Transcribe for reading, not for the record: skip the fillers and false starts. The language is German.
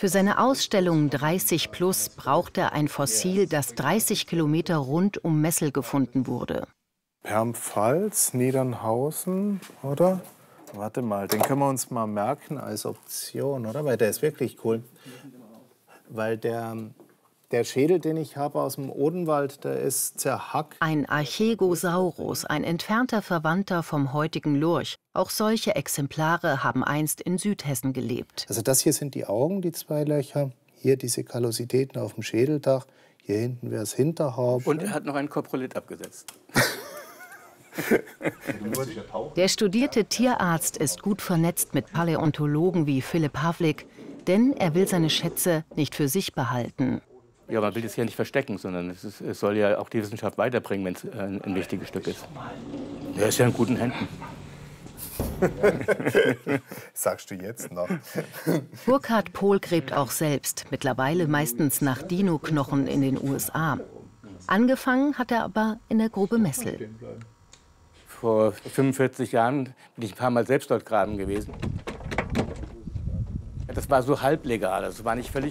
Für seine Ausstellung 30 Plus braucht er ein Fossil, das 30 Kilometer rund um Messel gefunden wurde. Perm-Pfalz, Niedernhausen, oder? Warte mal, den können wir uns mal merken als Option, oder? Weil der ist wirklich cool. Weil der Schädel, den ich habe aus dem Odenwald, der ist zerhackt. Ein Archegosaurus, ein entfernter Verwandter vom heutigen Lurch. Auch solche Exemplare haben einst in Südhessen gelebt. Also das hier sind die Augen, die zwei Löcher. Hier diese Kallositäten auf dem Schädeldach. Hier hinten wäre das Hinterhaupt. Und er hat noch einen Koprolit abgesetzt. Der studierte Tierarzt ist gut vernetzt mit Paläontologen wie Philipp Havlik, denn er will seine Schätze nicht für sich behalten. Ja, man will es ja nicht verstecken, sondern es soll ja auch die Wissenschaft weiterbringen, wenn es ein wichtiges Stück ist. Er ist ja in guten Händen. Sagst du jetzt noch? Burkhard Pohl gräbt auch selbst, mittlerweile meistens nach Dino-Knochen in den USA. Angefangen hat er aber in der Grube Messel. Vor 45 Jahren bin ich ein paar Mal selbst dort graben gewesen. Das war so halblegal, das war nicht völlig